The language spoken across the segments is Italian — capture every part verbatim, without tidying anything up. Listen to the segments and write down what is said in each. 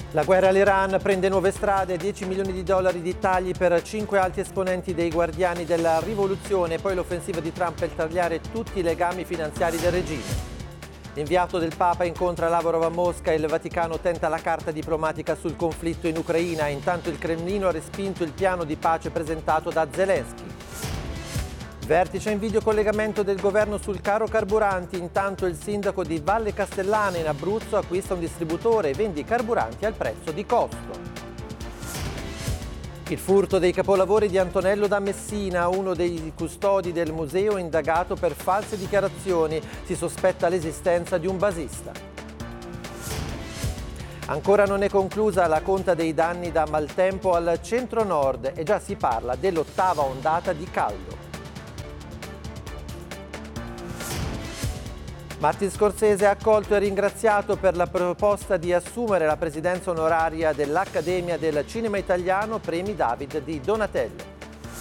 La guerra all'Iran prende nuove strade, dieci milioni di dollari di tagli per cinque alti esponenti dei guardiani della rivoluzione, poi l'offensiva di Trump per tagliare tutti i legami finanziari del regime. L'inviato del Papa incontra Lavrov a Mosca e il Vaticano tenta la carta diplomatica sul conflitto in Ucraina, intanto il Cremlino ha respinto il piano di pace presentato da Zelensky. Vertice in videocollegamento del governo sul caro carburanti, intanto il sindaco di Valle Castellana in Abruzzo acquista un distributore e vende i carburanti al prezzo di costo. Il furto dei capolavori di Antonello da Messina, uno dei custodi del museo indagato per false dichiarazioni, si sospetta l'esistenza di un basista. Ancora non è conclusa la conta dei danni da maltempo al centro-nord e già si parla dell'ottava ondata di caldo. Martin Scorsese ha accolto e ringraziato per la proposta di assumere la presidenza onoraria dell'Accademia del Cinema Italiano, premi David di Donatello.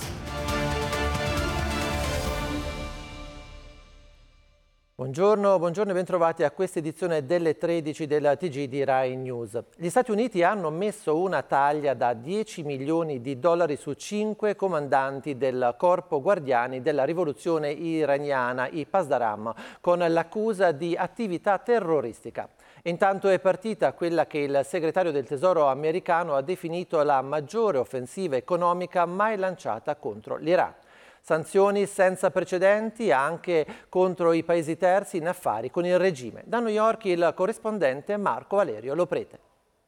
Buongiorno, buongiorno e bentrovati a questa edizione delle tredici della T G di Rai News. Gli Stati Uniti hanno messo una taglia da dieci milioni di dollari su cinque comandanti del corpo guardiani della rivoluzione iraniana, i Pasdaran, con l'accusa di attività terroristica. Intanto è partita quella che il segretario del Tesoro americano ha definito la maggiore offensiva economica mai lanciata contro l'Iran. Sanzioni senza precedenti anche contro i paesi terzi in affari con il regime. Da New York il corrispondente Marco Valerio Loprete.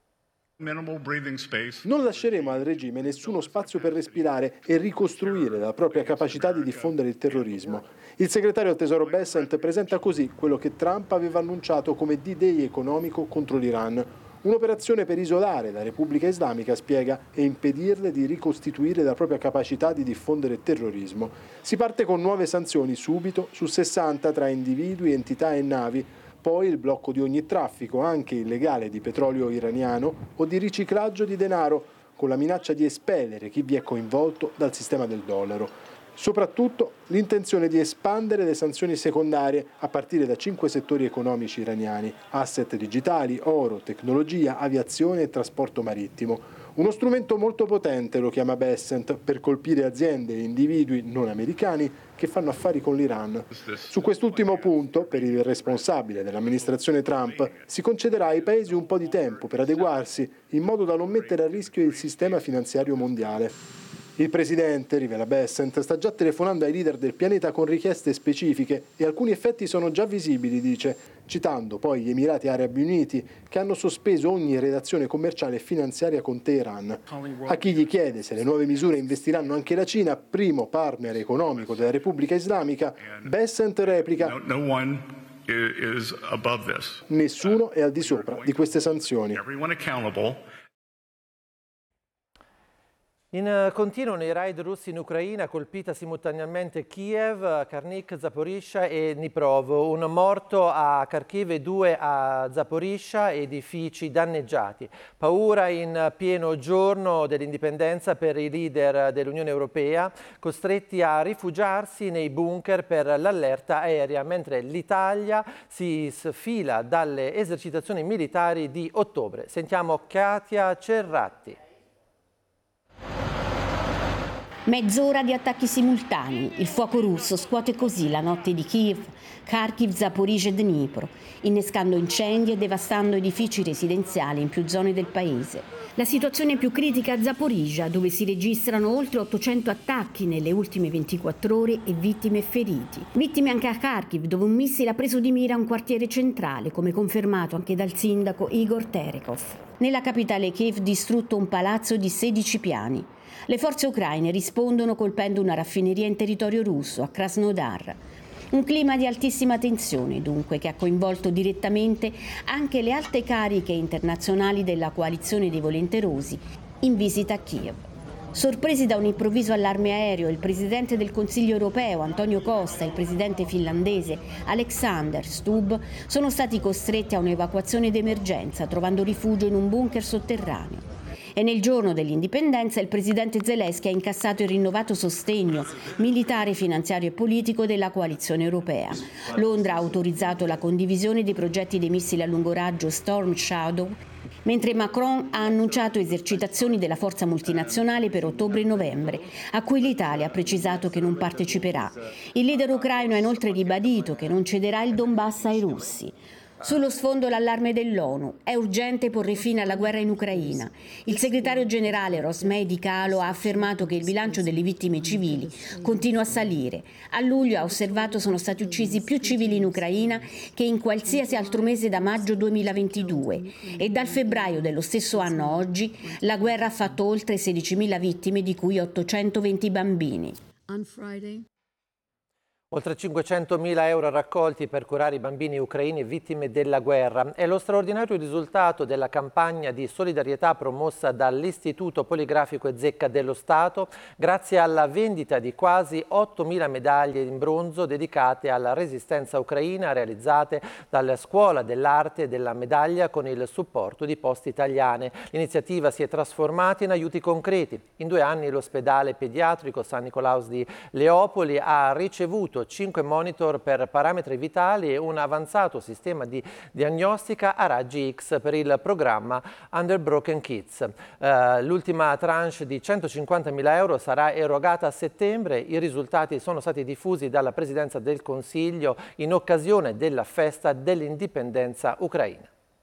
Non lasceremo al regime nessuno spazio per respirare e ricostruire la propria capacità di diffondere il terrorismo. Il segretario al Tesoro Bessent presenta così quello che Trump aveva annunciato come D-Day economico contro l'Iran. Un'operazione per isolare la Repubblica Islamica, spiega, e impedirle di ricostituire la propria capacità di diffondere terrorismo. Si parte con nuove sanzioni subito su sessanta tra individui, entità e navi, poi il blocco di ogni traffico, anche illegale, di petrolio iraniano o di riciclaggio di denaro, con la minaccia di espellere chi vi è coinvolto dal sistema del dollaro. Soprattutto l'intenzione di espandere le sanzioni secondarie a partire da cinque settori economici iraniani: asset digitali, oro, tecnologia, aviazione e trasporto marittimo. Uno strumento molto potente, lo chiama Bessent, per colpire aziende e individui non americani che fanno affari con l'Iran. Su quest'ultimo punto, per il responsabile dell'amministrazione Trump, si concederà ai paesi un po' di tempo per adeguarsi, in modo da non mettere a rischio il sistema finanziario mondiale. Il presidente, rivela Bessent, sta già telefonando ai leader del pianeta con richieste specifiche e alcuni effetti sono già visibili, dice, citando poi gli Emirati Arabi Uniti, che hanno sospeso ogni relazione commerciale e finanziaria con Teheran. A chi gli chiede se le nuove misure investiranno anche la Cina, primo partner economico della Repubblica Islamica, Bessent replica: nessuno è al di sopra di queste sanzioni. In continuano i raid russi in Ucraina, colpita simultaneamente Kiev, Kharkiv, Zaporizhzhia e Dnipro. Un morto a Kharkiv e due a Zaporizhzhia, edifici danneggiati. Paura in pieno giorno dell'indipendenza per i leader dell'Unione Europea, costretti a rifugiarsi nei bunker per l'allerta aerea, mentre l'Italia si sfila dalle esercitazioni militari di ottobre. Sentiamo Katia Cerratti. Mezz'ora di attacchi simultanei. Il fuoco russo scuote così la notte di Kiev, Kharkiv, Zaporizhzhia e Dnipro, innescando incendi e devastando edifici residenziali in più zone del paese. La situazione è più critica a Zaporizhzhia, dove si registrano oltre ottocento attacchi nelle ultime ventiquattro ore e vittime e feriti. Vittime anche a Kharkiv, dove un missile ha preso di mira un quartiere centrale, come confermato anche dal sindaco Igor Terekov. Nella capitale Kiev distrutto un palazzo di sedici piani. Le forze ucraine rispondono colpendo una raffineria in territorio russo, a Krasnodar. Un clima di altissima tensione, dunque, che ha coinvolto direttamente anche le alte cariche internazionali della coalizione dei volenterosi in visita a Kiev. Sorpresi da un improvviso allarme aereo, il presidente del Consiglio europeo Antonio Costa e il presidente finlandese Alexander Stubb sono stati costretti a un'evacuazione d'emergenza, trovando rifugio in un bunker sotterraneo. E nel giorno dell'indipendenza il presidente Zelensky ha incassato il rinnovato sostegno militare, finanziario e politico della coalizione europea. Londra ha autorizzato la condivisione dei progetti dei missili a lungo raggio Storm Shadow mentre Macron ha annunciato esercitazioni della forza multinazionale per ottobre e novembre, a cui l'Italia ha precisato che non parteciperà. Il leader ucraino ha inoltre ribadito che non cederà il Donbass ai russi. Sullo sfondo l'allarme dell'ONU. È urgente porre fine alla guerra in Ucraina. Il segretario generale Rosmej Dicalo ha affermato che il bilancio delle vittime civili continua a salire. A luglio, ha osservato, sono stati uccisi più civili in Ucraina che in qualsiasi altro mese da maggio duemilaventidue. E dal febbraio dello stesso anno a oggi la guerra ha fatto oltre sedicimila vittime, di cui ottocentoventi bambini. On Friday. Oltre cinquecentomila euro raccolti per curare i bambini ucraini vittime della guerra. È lo straordinario risultato della campagna di solidarietà promossa dall'Istituto Poligrafico e Zecca dello Stato, grazie alla vendita di quasi ottomila medaglie in bronzo dedicate alla resistenza ucraina, realizzate dalla Scuola dell'Arte della Medaglia con il supporto di Poste Italiane. L'iniziativa si è trasformata in aiuti concreti. In due anni l'ospedale pediatrico San Nicolaus di Leopoli ha ricevuto cinque monitor per parametri vitali e un avanzato sistema di diagnostica a raggi X per il programma Unbroken Kids. Uh, l'ultima tranche di centocinquantamila euro sarà erogata a settembre. I risultati sono stati diffusi dalla Presidenza del Consiglio in occasione della festa dell'indipendenza ucraina.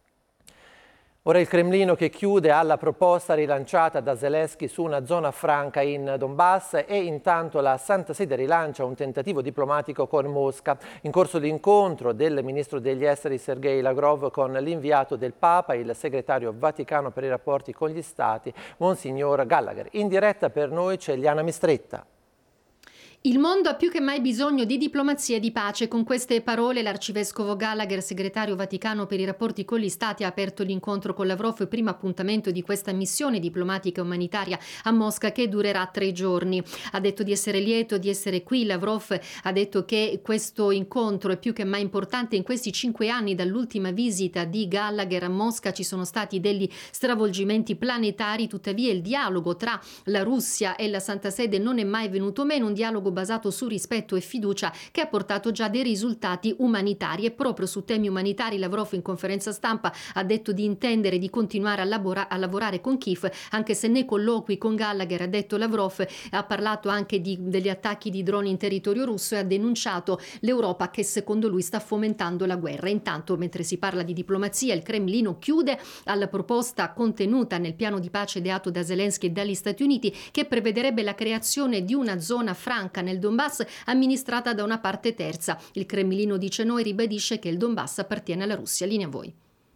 Ora il Cremlino che chiude alla proposta rilanciata da Zelensky su una zona franca in Donbass, e intanto la Santa Sede rilancia un tentativo diplomatico con Mosca. In corso l'incontro del ministro degli esteri Sergei Lavrov con l'inviato del Papa, il segretario Vaticano per i rapporti con gli Stati, Monsignor Gallagher. In diretta per noi c'è Liana Mistretta. Il mondo ha più che mai bisogno di diplomazia e di pace. Con queste parole l'arcivescovo Gallagher, segretario Vaticano per i rapporti con gli Stati, ha aperto l'incontro con Lavrov, primo appuntamento di questa missione diplomatica e umanitaria a Mosca che durerà tre giorni. Ha detto di essere lieto di essere qui. Lavrov ha detto che questo incontro è più che mai importante. In questi cinque anni dall'ultima visita di Gallagher a Mosca ci sono stati degli stravolgimenti planetari, tuttavia il dialogo tra la Russia e la Santa Sede non è mai venuto meno, un dialogo basato su rispetto e fiducia che ha portato già dei risultati umanitari. E proprio su temi umanitari Lavrov in conferenza stampa ha detto di intendere di continuare a, labora- a lavorare con Kiev, anche se nei colloqui con Gallagher, ha detto Lavrov, ha parlato anche di, degli attacchi di droni in territorio russo e ha denunciato l'Europa che secondo lui sta fomentando la guerra. Intanto, mentre si parla di diplomazia, il Cremlino chiude alla proposta contenuta nel piano di pace ideato da Zelensky e dagli Stati Uniti, che prevederebbe la creazione di una zona franca nel Donbass amministrata da una parte terza. Il Cremlino dice no e ribadisce che il Donbass appartiene alla Russia. Linea a voi.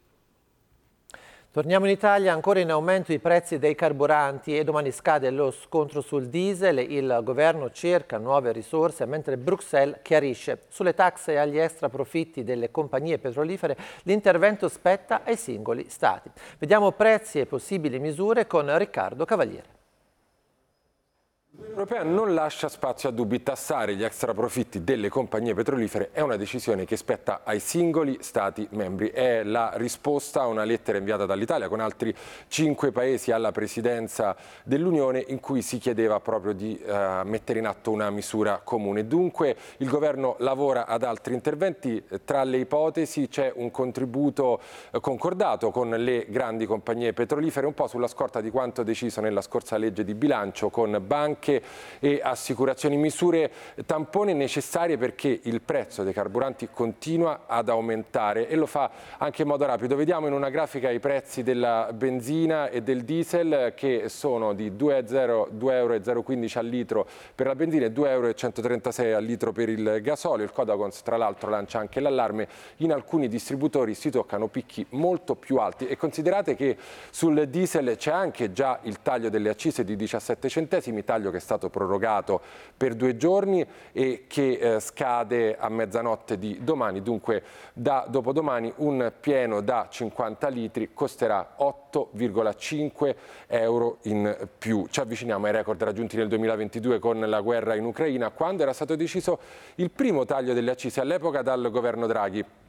Torniamo in Italia, ancora in aumento i prezzi dei carburanti e domani scade lo scontro sul diesel. Il governo cerca nuove risorse mentre Bruxelles chiarisce. Sulle tasse e agli extra profitti delle compagnie petrolifere l'intervento spetta ai singoli stati. Vediamo prezzi e possibili misure con Riccardo Cavaliere. L'Unione Europea non lascia spazio a dubbi. Tassare gli extra profitti delle compagnie petrolifere è una decisione che spetta ai singoli Stati membri. È la risposta a una lettera inviata dall'Italia con altri cinque paesi alla Presidenza dell'Unione, in cui si chiedeva proprio di uh, mettere in atto una misura comune. Dunque il governo lavora ad altri interventi. Tra le ipotesi c'è un contributo uh, concordato con le grandi compagnie petrolifere, un po' sulla scorta di quanto deciso nella scorsa legge di bilancio, con banche e assicurazioni, misure tampone necessarie perché il prezzo dei carburanti continua ad aumentare e lo fa anche in modo rapido. Vediamo in una grafica i prezzi della benzina e del diesel, che sono di due euro e zero quindici al litro per la benzina e due euro e centotrentasei al litro per il gasolio. Il Codacons tra l'altro lancia anche l'allarme: in alcuni distributori si toccano picchi molto più alti, e considerate che sul diesel c'è anche già il taglio delle accise di diciassette centesimi, taglio che è stato prorogato per due giorni e che eh, scade a mezzanotte di domani. Dunque da dopodomani un pieno da cinquanta litri costerà otto virgola cinque euro in più. Ci avviciniamo ai record raggiunti nel duemilaventidue con la guerra in Ucraina, quando era stato deciso il primo taglio delle accise all'epoca dal governo Draghi.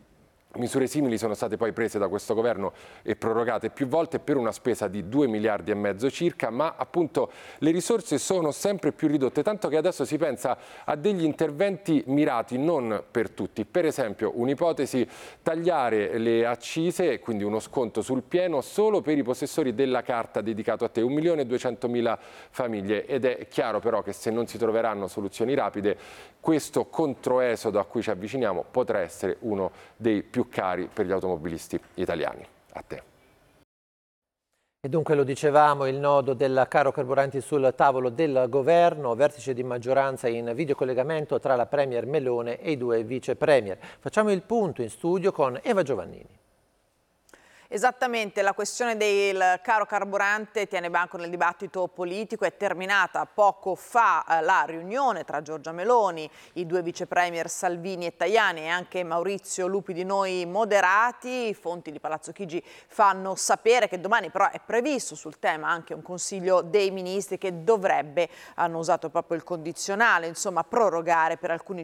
Misure simili sono state poi prese da questo governo e prorogate più volte per una spesa di due miliardi e mezzo circa, ma appunto le risorse sono sempre più ridotte, tanto che adesso si pensa a degli interventi mirati non per tutti. Per esempio, un'ipotesi: tagliare le accise, quindi uno sconto sul pieno solo per i possessori della carta dedicato a te, un milione e duecentomila famiglie, ed è chiaro però che se non si troveranno soluzioni rapide, questo controesodo a cui ci avviciniamo potrà essere uno dei più cari per gli automobilisti italiani. A te. E dunque lo dicevamo, il nodo del caro carburanti sul tavolo del governo, vertice di maggioranza in videocollegamento tra la Premier Meloni e i due vice Premier. Facciamo il punto in studio con Eva Giovannini. Esattamente, la questione del caro carburante tiene banco nel dibattito politico. È terminata poco fa eh, la riunione tra Giorgia Meloni, i due vice premier Salvini e Tajani e anche Maurizio Lupi di Noi Moderati. Fonti di Palazzo Chigi fanno sapere che domani però è previsto sul tema anche un Consiglio dei Ministri che dovrebbe, hanno usato proprio il condizionale, insomma prorogare per alcuni